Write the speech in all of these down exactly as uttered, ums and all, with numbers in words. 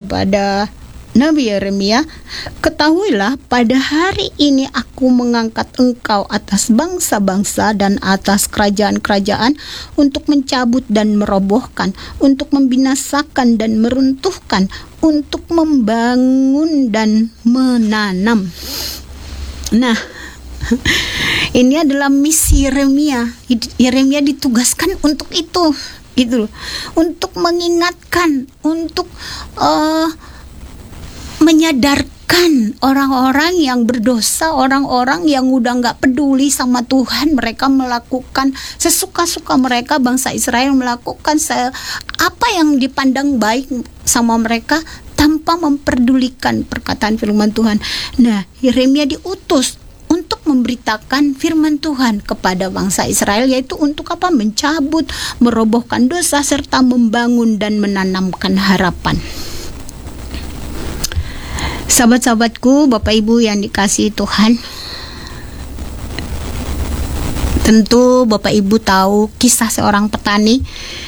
kepada Nabi Yeremia, "Ketahuilah, pada hari ini aku mengangkat engkau atas bangsa-bangsa dan atas kerajaan-kerajaan untuk mencabut dan merobohkan, untuk membinasakan dan meruntuhkan, untuk membangun dan menanam." Nah, ini adalah misi Yeremia. Yeremia ditugaskan untuk itu, gitu loh. Untuk mengingatkan, untuk uh, menyadarkan orang-orang yang berdosa, orang-orang yang udah gak peduli sama Tuhan. Mereka melakukan sesuka-suka mereka, bangsa Israel melakukan se- apa yang dipandang baik sama mereka tanpa memperdulikan perkataan firman Tuhan. Nah, Yeremia diutus untuk memberitakan firman Tuhan kepada bangsa Israel, yaitu untuk apa? Mencabut, merobohkan dosa, serta membangun dan menanamkan harapan. Sahabat-sahabatku, Bapak Ibu yang dikasihi Tuhan, tentu Bapak Ibu tahu kisah seorang petani.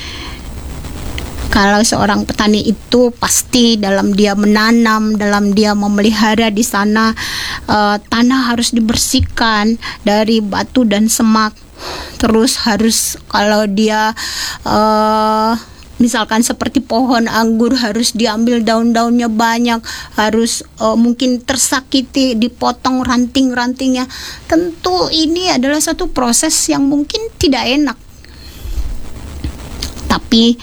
Kalau seorang petani itu pasti dalam dia menanam, dalam dia memelihara di sana, uh, tanah harus dibersihkan dari batu dan semak. Terus harus, kalau dia uh, misalkan seperti pohon anggur, harus diambil daun-daunnya banyak, harus uh, mungkin tersakiti, dipotong ranting-rantingnya. Tentu ini adalah satu proses yang mungkin tidak enak. Tapi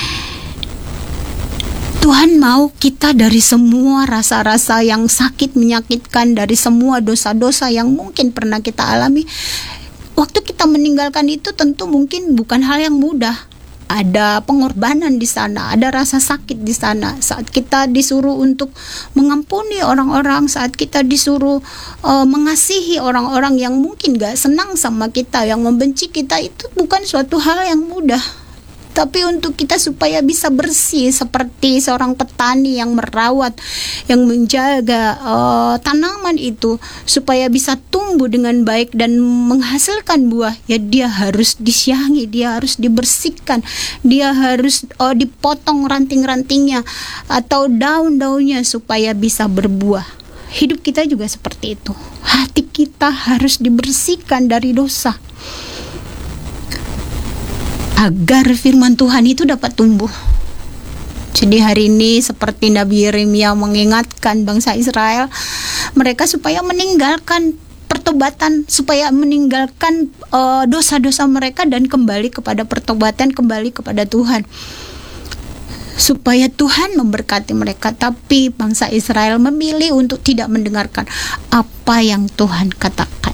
Tuhan mau kita dari semua rasa-rasa yang sakit, menyakitkan, dari semua dosa-dosa yang mungkin pernah kita alami. Waktu kita meninggalkan itu tentu mungkin bukan hal yang mudah. Ada pengorbanan di sana, ada rasa sakit di sana. Saat kita disuruh untuk mengampuni orang-orang, saat kita disuruh uh, mengasihi orang-orang yang mungkin gak senang sama kita, yang membenci kita, itu bukan suatu hal yang mudah. Tapi untuk kita supaya bisa bersih seperti seorang petani yang merawat, yang menjaga uh, tanaman itu supaya bisa tumbuh dengan baik dan menghasilkan buah, ya dia harus disiangi, dia harus dibersihkan, dia harus uh, dipotong ranting-rantingnya atau daun-daunnya supaya bisa berbuah. Hidup kita juga seperti itu. Hati kita harus dibersihkan dari dosa, agar firman Tuhan itu dapat tumbuh. Jadi hari ini seperti Nabi Yeremia mengingatkan bangsa Israel, mereka supaya meninggalkan pertobatan, supaya meninggalkan uh, dosa-dosa mereka dan kembali kepada pertobatan, kembali kepada Tuhan, supaya Tuhan memberkati mereka. Tapi bangsa Israel memilih untuk tidak mendengarkan apa yang Tuhan katakan.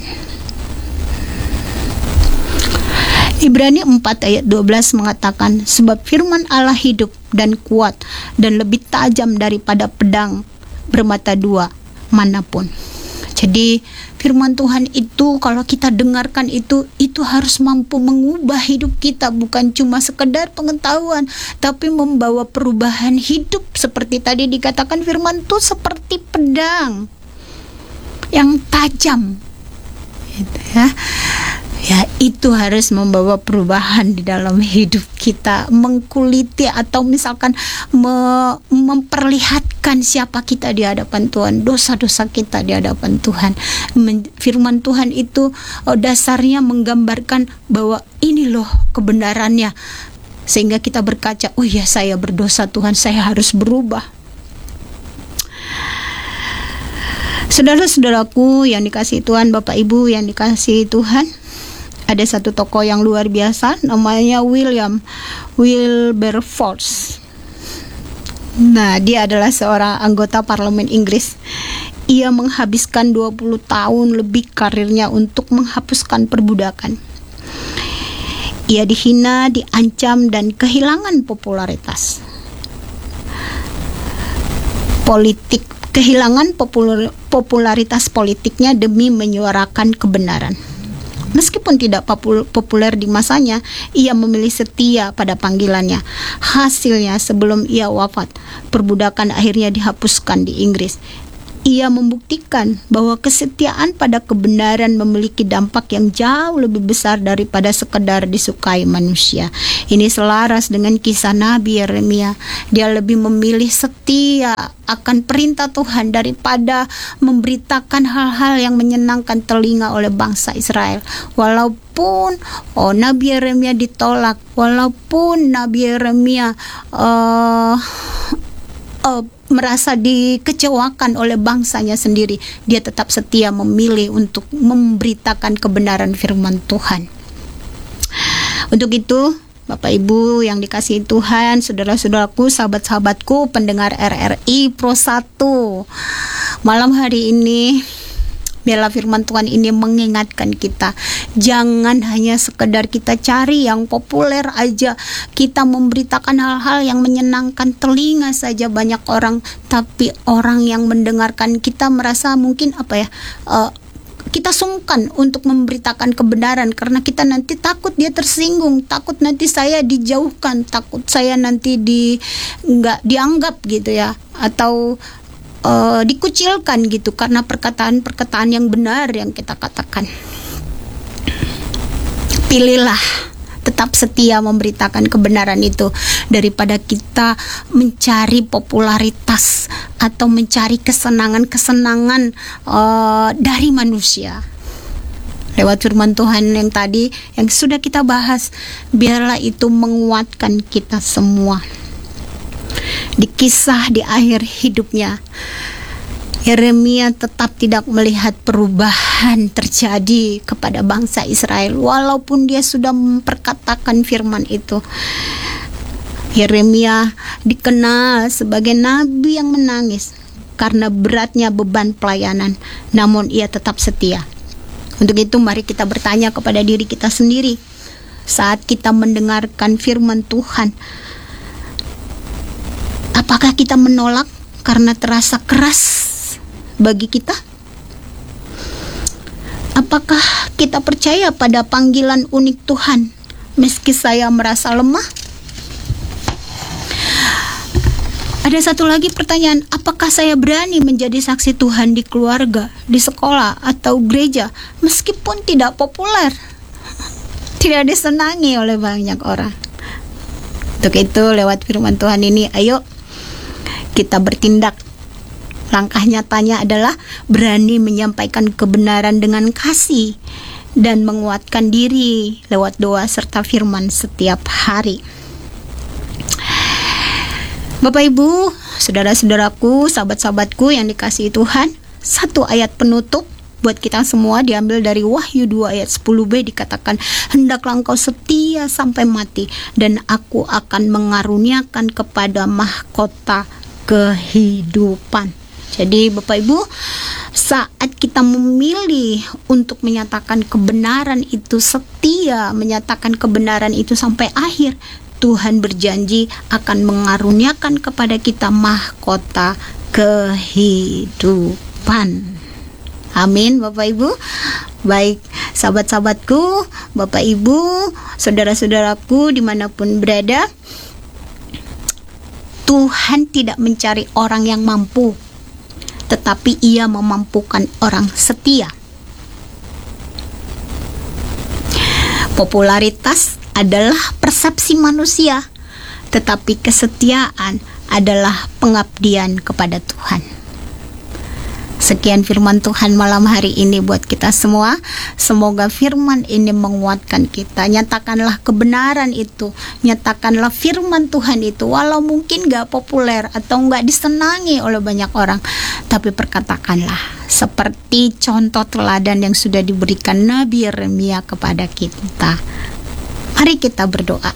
Ibrani empat ayat dua belas mengatakan, "Sebab firman Allah hidup dan kuat dan lebih tajam daripada pedang bermata dua manapun." Jadi firman Tuhan itu kalau kita dengarkan itu, itu harus mampu mengubah hidup kita, bukan cuma sekedar pengetahuan, tapi membawa perubahan hidup. Seperti tadi dikatakan, firman itu seperti pedang yang tajam, gitu ya. Ya, itu harus membawa perubahan di dalam hidup kita, mengkuliti atau misalkan me- memperlihatkan siapa kita di hadapan Tuhan, dosa-dosa kita di hadapan Tuhan. Men- Firman Tuhan itu oh, dasarnya menggambarkan bahwa ini loh kebenarannya, sehingga kita berkaca, oh ya, saya berdosa Tuhan, saya harus berubah. Saudara-saudaraku yang dikasihi Tuhan, Bapak Ibu yang dikasihi Tuhan, ada satu tokoh yang luar biasa, namanya William Wilberforce. Nah, dia adalah seorang anggota parlemen Inggris. Ia menghabiskan dua puluh tahun lebih karirnya untuk menghapuskan perbudakan. Ia dihina, diancam, dan kehilangan popularitas politik, kehilangan popular, popularitas politiknya demi menyuarakan kebenaran. Meskipun tidak populer di masanya, ia memilih setia pada panggilannya. Hasilnya, sebelum ia wafat, perbudakan akhirnya dihapuskan di Inggris. Ia membuktikan bahwa kesetiaan pada kebenaran memiliki dampak yang jauh lebih besar daripada sekedar disukai manusia. Ini selaras dengan kisah Nabi Yeremia. Dia lebih memilih setia akan perintah Tuhan daripada memberitakan hal-hal yang menyenangkan telinga oleh bangsa Israel. Walaupun oh, Nabi Yeremia ditolak, walaupun Nabi Yeremia uh, uh, merasa dikecewakan oleh bangsanya sendiri, dia tetap setia memilih untuk memberitakan kebenaran firman Tuhan. Untuk itu, Bapak Ibu yang dikasihi Tuhan, saudara-saudaraku, sahabat-sahabatku, pendengar R R I Pro satu, malam hari ini biarlah firman Tuhan ini mengingatkan kita, jangan hanya sekedar kita cari yang populer aja, kita memberitakan hal-hal yang menyenangkan telinga saja banyak orang, tapi orang yang mendengarkan kita merasa mungkin apa ya, uh, kita sungkan untuk memberitakan kebenaran karena kita nanti takut dia tersinggung, takut nanti saya dijauhkan, takut saya nanti di nggak dianggap gitu ya, atau Uh, dikucilkan gitu karena perkataan-perkataan yang benar yang kita katakan. Pilihlah tetap setia memberitakan kebenaran itu daripada kita mencari popularitas atau mencari kesenangan-kesenangan uh, dari manusia. Lewat firman Tuhan yang tadi yang sudah kita bahas, biarlah itu menguatkan kita semua. Di kisah di akhir hidupnya, Yeremia tetap tidak melihat perubahan terjadi kepada bangsa Israel walaupun dia sudah memperkatakan firman itu. Yeremia dikenal sebagai nabi yang menangis karena beratnya beban pelayanan, namun ia tetap setia. Untuk itu mari kita bertanya kepada diri kita sendiri saat kita mendengarkan firman Tuhan, apakah kita menolak karena terasa keras bagi kita? Apakah kita percaya pada panggilan unik Tuhan meski saya merasa lemah? Ada satu lagi pertanyaan, apakah saya berani menjadi saksi Tuhan di keluarga, di sekolah, atau gereja meskipun tidak populer, tidak disenangi oleh banyak orang? Untuk itu lewat firman Tuhan ini, ayo kita bertindak. Langkah nyatanya adalah berani menyampaikan kebenaran dengan kasih dan menguatkan diri lewat doa serta firman setiap hari. Bapak Ibu, saudara-saudaraku, sahabat-sahabatku yang dikasihi Tuhan, satu ayat penutup buat kita semua diambil dari Wahyu dua ayat sepuluh b, dikatakan, hendaklah engkau setia sampai mati dan aku akan mengaruniakan kepada mahkota kehidupan. Jadi Bapak Ibu, saat kita memilih untuk menyatakan kebenaran itu, setia menyatakan kebenaran itu sampai akhir, Tuhan berjanji akan mengaruniakan kepada kita mahkota kehidupan. Amin Bapak Ibu. Baik sahabat-sahabatku, Bapak Ibu, saudara-saudaraku dimanapun berada, Tuhan tidak mencari orang yang mampu, tetapi Ia memampukan orang setia. Popularitas adalah persepsi manusia, tetapi kesetiaan adalah pengabdian kepada Tuhan. Sekian firman Tuhan malam hari ini buat kita semua. Semoga firman ini menguatkan kita. Nyatakanlah kebenaran itu, nyatakanlah firman Tuhan itu, walau mungkin gak populer atau gak disenangi oleh banyak orang, tapi perkatakanlah seperti contoh teladan yang sudah diberikan Nabi Yeremia kepada kita. Mari kita berdoa.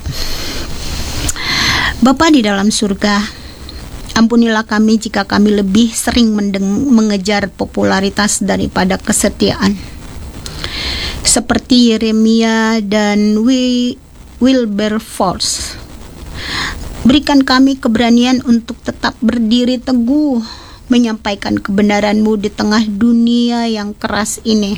Bapa di dalam surga, ampunilah kami jika kami lebih sering mendeng- mengejar popularitas daripada kesetiaan. Seperti Yeremia dan Wilberforce, berikan kami keberanian untuk tetap berdiri teguh, menyampaikan kebenaran-Mu di tengah dunia yang keras ini.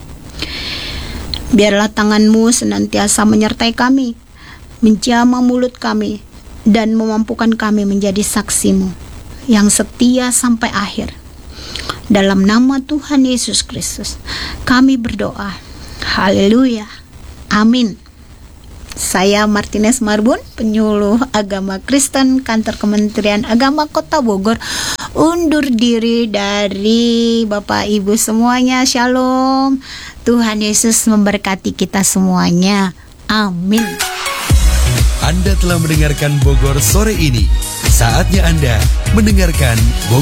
Biarlah tangan-Mu senantiasa menyertai kami, menjamah mulut kami, dan memampukan kami menjadi saksi-Mu yang setia sampai akhir. Dalam nama Tuhan Yesus Kristus kami berdoa. Haleluya. Amin. Saya Martinez Marbun, penyuluh agama Kristen Kantor Kementerian Agama Kota Bogor, undur diri dari Bapak Ibu semuanya. Shalom. Tuhan Yesus memberkati kita semuanya. Amin. Anda telah mendengarkan Bogor sore ini. Saatnya Anda mendengarkan Bogor